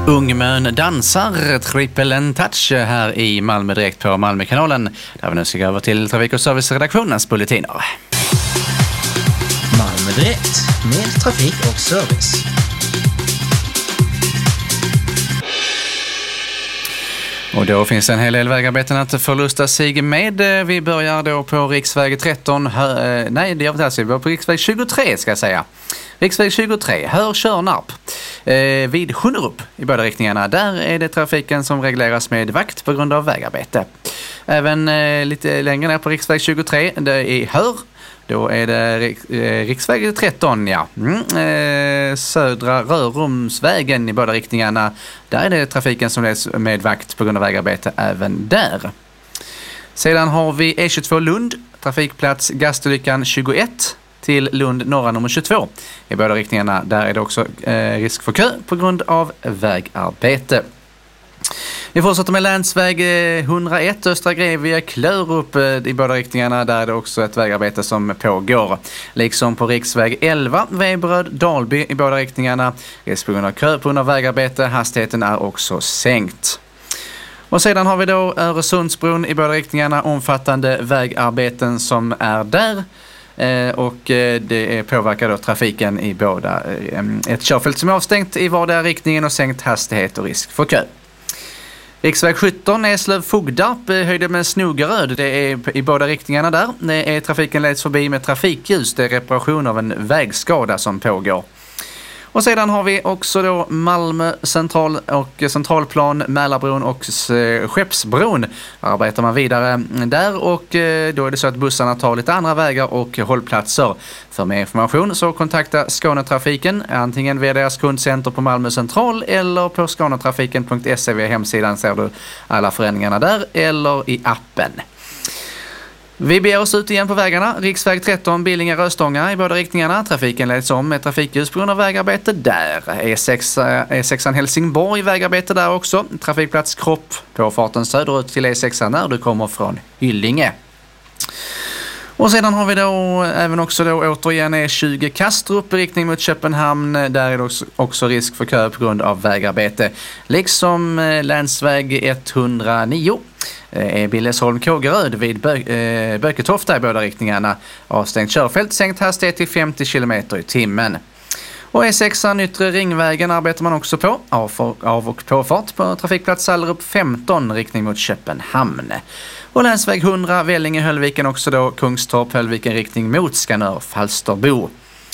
Ungmön dansar Triple Touch här i Malmö direkt på Malmökanalen. Där vi nu ska gå över till Trafik- och serviceredaktionens bulletiner. Malmö direkt med trafik och service. Och då finns det en hel del vägarbeten att förlusta sig med. Vi börjar då på riksväg 13. Nej, det gör vi inte. Vi börjar på riksväg 23 ska jag säga. Riksväg 23, Hör-Körnarp. Vid Sjunnerup i båda riktningarna. Där är det trafiken som regleras med vakt på grund av vägarbete. Även lite längre ner på riksväg 23, det är Hör. Då är det riksväg 13, ja. Södra Rörumsvägen i båda riktningarna. Där är det trafiken som leds med vakt på grund av vägarbete även där. Sedan har vi E22 Lund, trafikplats Gastolyckan 21 till Lund norra nummer 22. I båda riktningarna där är det också risk för kö på grund av vägarbete. Vi fortsätter med länsväg 101 Östra Grevie Klörup i båda riktningarna. Där är det också ett vägarbete som pågår. Liksom på riksväg 11 Veberöd Dalby i båda riktningarna. Risk på grund av kö på grund av vägarbete. Hastigheten är också sänkt. Och sedan har vi då Öresundsbron i båda riktningarna. Omfattande vägarbeten som är där. Och det påverkar då trafiken i båda. Ett körfält som är avstängt i vardera riktningen och sänkt hastighet och risk för kö. Riksväg 17 Eslöv-Fogdarp höjde med Snogeröd. Det är i båda riktningarna där. Det är trafiken leds förbi med trafikljus. Det är reparation av en vägskada som pågår. Och sedan har vi också då Malmö central och centralplan, Mälarbron och Skeppsbron. Arbetar man vidare där och då är det så att bussarna tar lite andra vägar och hållplatser. För mer information så kontakta Skånetrafiken antingen via deras kundcenter på Malmö central eller på skånetrafiken.se via hemsidan ser du alla förändringarna där eller i appen. Vi beger oss ut igen på vägarna. Riksväg 13, Billinge-Röstånga i båda riktningarna. Trafiken leds om med trafikljus på grund av vägarbete där. E6 Helsingborg, vägarbete där också. Trafikplats Kropp på farten söderut till E6 när du kommer från Hyllinge. Och sedan har vi då även också då återigen E20 Kastrup i riktning mot Köpenhamn. Där är det också risk för kö på grund av vägarbete. Liksom länsväg 109 är Billesholm-Kågeröd vid Böketofta i båda riktningarna. Avstängt körfält, sänkt hastighet till 50 km i timmen. Och E6 Yttre Ringvägen arbetar man också på. Av- och påfart på trafikplats Sallerup 15 riktning mot Köpenhamn. Och länsväg 100 Vellinge-Höllviken också då Kungstorp-Höllviken riktning mot Skanör-Falsterbo.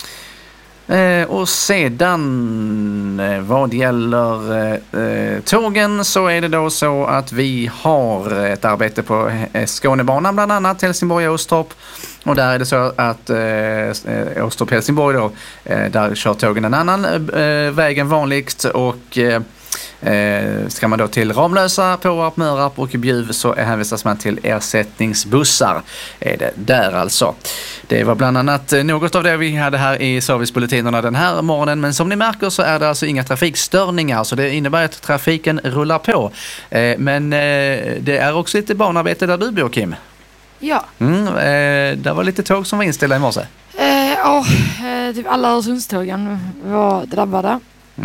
Och sedan vad gäller tågen så är det då så att vi har ett arbete på Skånebanan bland annat Helsingborg och Åstorp. Och där är det så att Åstorp-Helsingborg då, där kör tågen en annan väg än vanligt och ska man då till Ramlösa, Påarp, Mörarp och Bjuv så hänvisas man till ersättningsbussar. Är det där alltså. Det var bland annat något av det vi hade här i servicebullettinerna den här morgonen. Men som ni märker så är det alltså inga trafikstörningar. Så det innebär att trafiken rullar på. Men det är också lite banarbete där du bor, Kim. Ja. Det var lite tåg som var inställda i morse. Typ alla Öresundstågen var drabbade.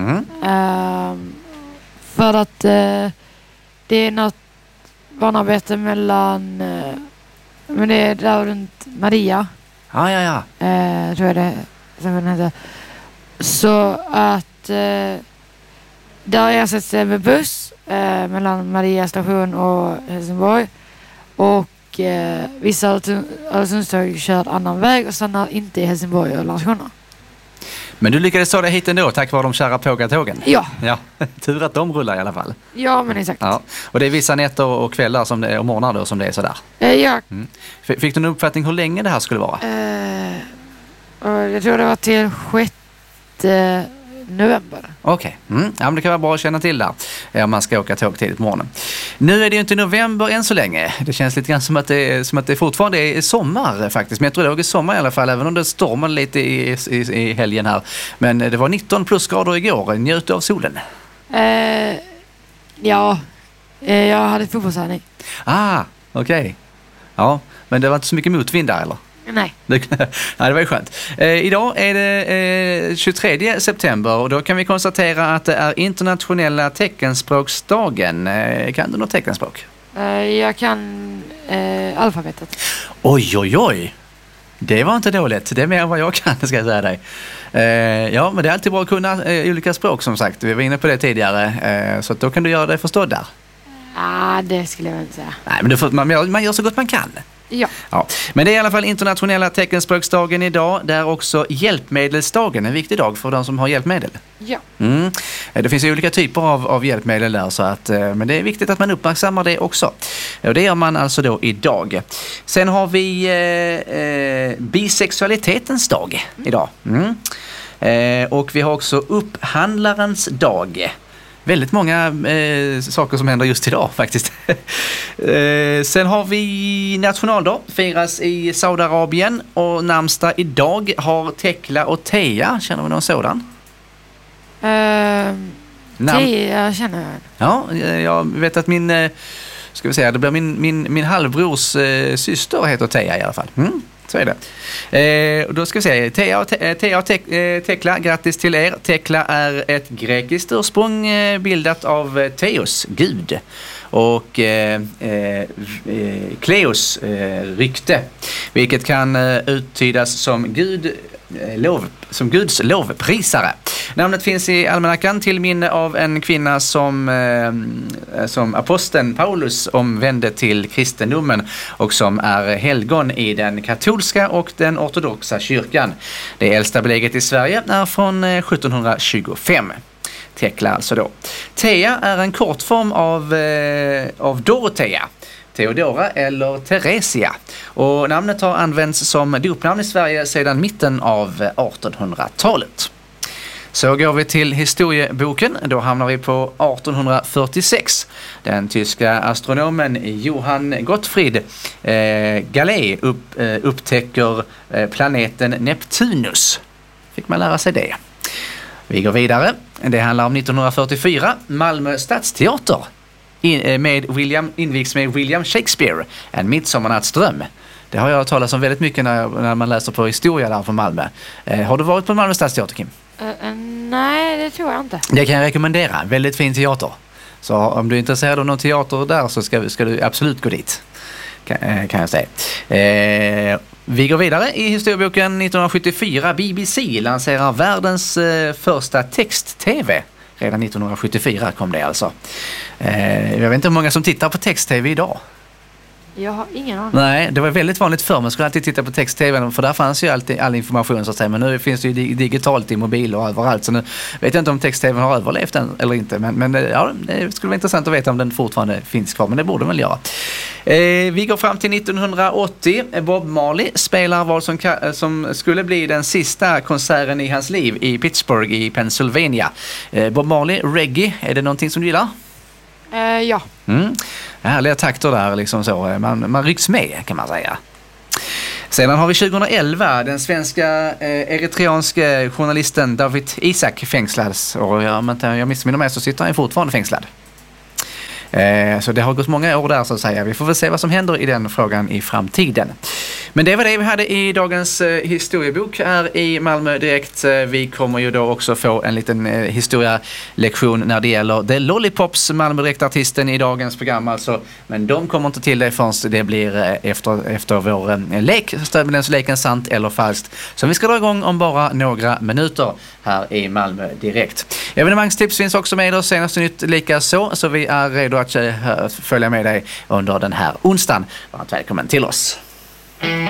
För att det är något banarbete mellan men det är där runt Maria. Ja. Tror jag det som den heter. Så att där ersätts det med buss mellan Maria station och Helsingborg. Och vissa Öresundståg kör annan väg och stannar inte i Helsingborg och Landskrona. Men du lyckades ta dig hit ändå tack vare de kära pågatågen. Ja. Tur att de rullar i alla fall. Ja, men exakt. Ja. Och det är vissa nätter och kvällar som det är, och morgnar då som det är sådär. Ja. Fick du en uppfattning hur länge det här skulle vara? Jag tror det var till 6 november. Okej. Ja, men det kan vara bra att känna till där. Om man ska åka tåg tidigt på morgonen. Nu är det ju inte november än så länge. Det känns lite grann som att det fortfarande är sommar faktiskt. Meteorologiskt sommar i alla fall, även om det stormade lite i helgen här. Men det var 19 plusgrader igår. Njut av solen. Ja, jag hade fotbollsträning. Okej. Ja, men det var inte så mycket motvind där, eller? Nej. Nej, det var ju skönt. Idag är det 23 september och då kan vi konstatera att det är internationella teckenspråksdagen. Kan du något teckenspråk? Jag kan alfabetet. Oj. Det var inte dåligt. Det är mer än vad jag kan, ska jag säga dig. Ja, men det är alltid bra att kunna olika språk, som sagt. Vi var inne på det tidigare. Så att då kan du göra dig förstådd där. Det skulle jag inte säga. Nej, men man gör så gott man kan. Ja. Men det är i alla fall internationella teckenspråksdagen idag. Det är också hjälpmedelsdagen, en viktig dag för de som har hjälpmedel. Ja. Det finns ju olika typer av hjälpmedel där, så att, men det är viktigt att man uppmärksammar det också. Och det gör man alltså då idag. Sen har vi bisexualitetens dag idag. Och vi har också upphandlarens dag. Väldigt många saker som händer just idag faktiskt. Sen har vi nationaldag, firas i Saudiarabien, och namnsdag idag har Tekla och Teja. Känner vi någon sådan? Teja känner jag. Ja, jag vet att min halvbrors syster heter Teja i alla fall. Så är det. Och då ska vi se, Teja och Tekla, grattis till er. Tekla är ett grekiskt ursprung, bildat av Theos, Gud, och Kleos, rykte, vilket kan uttydas som Guds lovprisare. Namnet finns i almanackan till minne av en kvinna som aposteln Paulus omvände till kristendomen och som är helgon i den katolska och den ortodoxa kyrkan. Det äldsta belägget i Sverige är från 1725. Tekla alltså då. Teja är en kortform av Dorotea, Theodora eller Theresia, och namnet har använts som dopnamn i Sverige sedan mitten av 1800-talet. Så går vi till historieboken. Då hamnar vi på 1846. Den tyska astronomen Johann Gottfried Galle upptäcker planeten Neptunus. Fick man lära sig det. Vi går vidare. Det handlar om 1944. Malmö stadsteater invigs med William Shakespeare, En midsommarnattsdröm. Det har jag talat om väldigt mycket när man läser på historia där från Malmö. Har du varit på Malmö stadsteater, Kim? Nej, det tror jag inte. Det kan jag rekommendera. Väldigt fin teater. Så om du är intresserad av någon teater där så ska du absolut gå dit. Kan jag säga. Vi går vidare i historieboken. 1974. BBC lanserar världens första text-tv. Redan 1974 kom det alltså. Jag vet inte hur många som tittar på text-tv idag. Jag har ingen aning. Nej, det var väldigt vanligt förr. Man skulle alltid titta på text-tv, för där fanns ju alltid all information så att säga. Men nu finns det ju digitalt i mobil och överallt. Så nu vet jag inte om text-tv har överlevt än eller inte. Men ja, det skulle vara intressant att veta om den fortfarande finns kvar. Men det borde den väl göra. Vi går fram till 1980. Bob Marley spelar vad som skulle bli den sista konserten i hans liv i Pittsburgh i Pennsylvania. Bob Marley, reggae, är det någonting som du gillar? Ja. Härliga takter där liksom så. Man rycks med, kan man säga. Sedan har vi 2011. Den svenska eritreanska journalisten David Isak fängslades. Och jag missminner mig så sitter han fortfarande fängslad. Så det har gått många år där så att säga. Vi får väl se vad som händer i den frågan i framtiden. Men det var det vi hade i dagens historiebok här i Malmö Direkt. Vi kommer ju då också få en liten historielektion när det gäller The Lollipops, Malmö Direkt-artisten i dagens program alltså. Men de kommer inte till det förrän det blir efter vår lek, leken sant eller falskt, som vi ska dra igång om bara några minuter här i Malmö Direkt. Evenemangstips finns också med oss, senaste nytt lika så vi är redo att följa med dig under den här onsdagen. Varmt välkommen till oss.